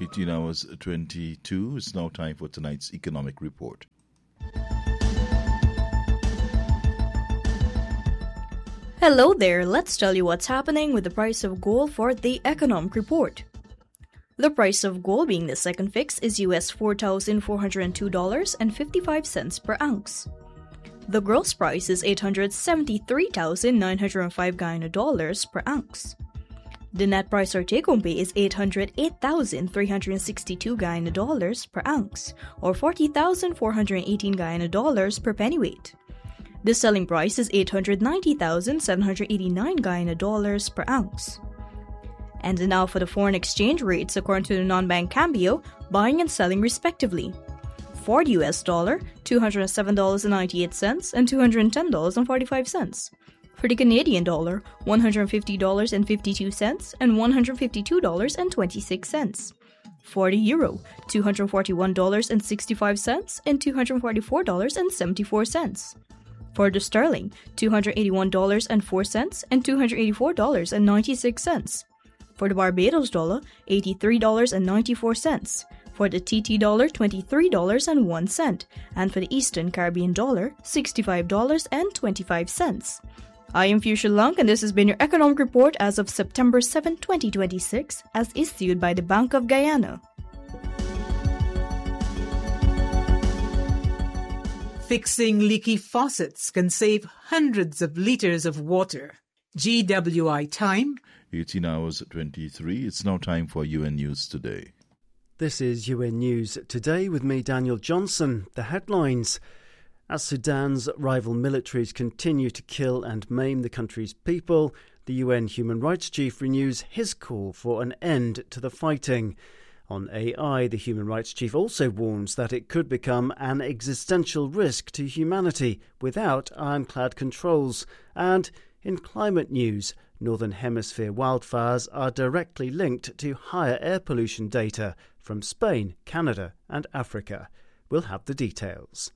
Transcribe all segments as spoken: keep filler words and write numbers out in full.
eighteen hours twenty-two. It's now time for tonight's economic report. Hello there, let's tell you what's happening with the price of gold for the economic report. The price of gold being the second fix is U S four thousand four hundred two dollars and fifty-five cents per ounce. The gross price is eight hundred seventy-three thousand nine hundred five Guyana dollars per ounce. The net price or take-home pay is eight hundred eight thousand three hundred sixty-two Guyana dollars per ounce, or forty thousand four hundred eighteen Guyana dollars per pennyweight. The selling price is eight hundred ninety thousand seven hundred eighty-nine Guyana dollars per ounce. And now for the foreign exchange rates according to the non-bank Cambio, buying and selling respectively. For the U S dollar, two hundred seven dollars and ninety-eight cents and two hundred ten dollars and forty-five cents. For the Canadian dollar, one hundred fifty dollars and fifty-two cents and one hundred fifty-two dollars and twenty-six cents. For the euro, two hundred forty-one dollars and sixty-five cents and two hundred forty-four dollars and seventy-four cents. For the sterling, two hundred eighty-one dollars and four cents and two hundred eighty-four dollars and ninety-six cents. For the Barbados dollar, eighty-three dollars and ninety-four cents. For the T T dollar, twenty-three dollars and one cent. And for the Eastern Caribbean dollar, sixty-five dollars and twenty-five cents. I am Fuchsia Lunk, and this has been your economic report as of September seventh, twenty twenty-six, as issued by the Bank of Guyana. Fixing leaky faucets can save hundreds of litres of water. G W I time. eighteen hours twenty-three. It's now time for U N News Today. This is U N News Today with me, Daniel Johnson. The headlines. As Sudan's rival militaries continue to kill and maim the country's people, the U N Human Rights Chief renews his call for an end to the fighting. On A I, the Human Rights Chief also warns that it could become an existential risk to humanity without ironclad controls. And in climate news, Northern Hemisphere wildfires are directly linked to higher air pollution data from Spain, Canada and Africa. We'll have the details.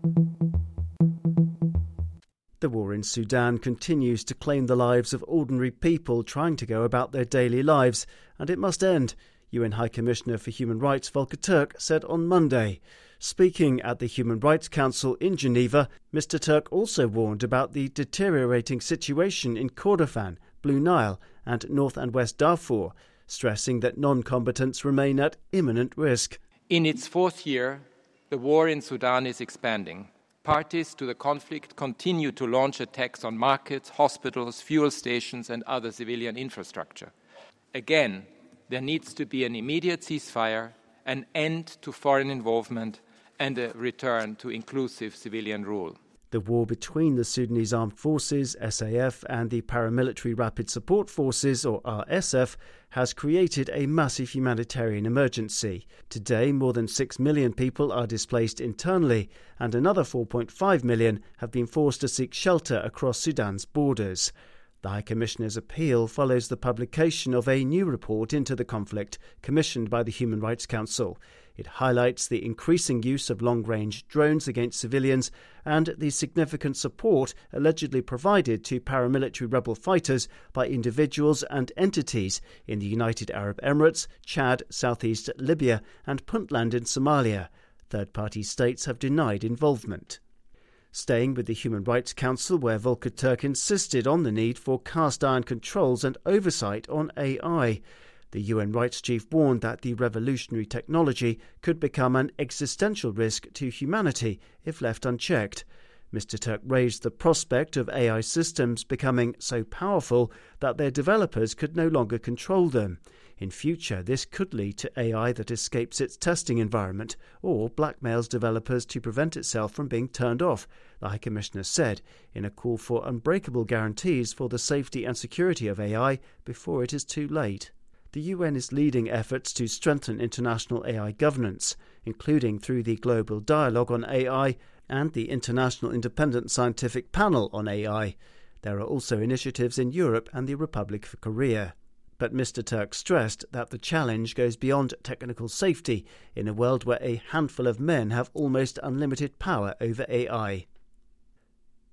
The war in Sudan continues to claim the lives of ordinary people trying to go about their daily lives, and it must end, U N High Commissioner for Human Rights Volker Turk said on Monday. Speaking at the Human Rights Council in Geneva, Mister Turk also warned about the deteriorating situation in Kordofan, Blue Nile and North and West Darfur, stressing that non-combatants remain at imminent risk. In its fourth year, the war in Sudan is expanding. Parties to the conflict continue to launch attacks on markets, hospitals, fuel stations and other civilian infrastructure. Again, there needs to be an immediate ceasefire, an end to foreign involvement, and a return to inclusive civilian rule. The war between the Sudanese Armed Forces, S A F, and the Paramilitary Rapid Support Forces, or R S F, has created a massive humanitarian emergency. Today, more than six million people are displaced internally, and another four point five million have been forced to seek shelter across Sudan's borders. The High Commissioner's appeal follows the publication of a new report into the conflict commissioned by the Human Rights Council. It highlights the increasing use of long-range drones against civilians and the significant support allegedly provided to paramilitary rebel fighters by individuals and entities in the United Arab Emirates, Chad, southeast Libya and Puntland in Somalia. Third-party states have denied involvement. Staying with the Human Rights Council, where Volker Turk insisted on the need for cast-iron controls and oversight on A I. The U N Rights Chief warned that the revolutionary technology could become an existential risk to humanity if left unchecked. Mister Turk raised the prospect of A I systems becoming so powerful that their developers could no longer control them. In future, this could lead to A I that escapes its testing environment or blackmails developers to prevent itself from being turned off, the High Commissioner said, in a call for unbreakable guarantees for the safety and security of A I before it is too late. The U N is leading efforts to strengthen international A I governance, including through the Global Dialogue on A I and the International Independent Scientific Panel on A I. There are also initiatives in Europe and the Republic of Korea. But Mister Turk stressed that the challenge goes beyond technical safety in a world where a handful of men have almost unlimited power over A I.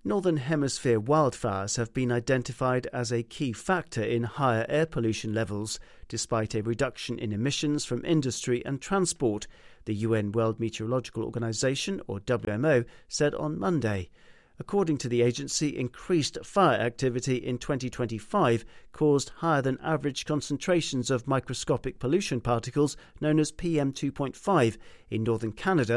Northern Hemisphere wildfires have been identified as a key factor in higher air pollution levels, despite a reduction in emissions from industry and transport, the U N World Meteorological Organization, or W M O, said on Monday. According to the agency, increased fire activity in twenty twenty-five caused higher than average concentrations of microscopic pollution particles known as P M two point five in northern Canada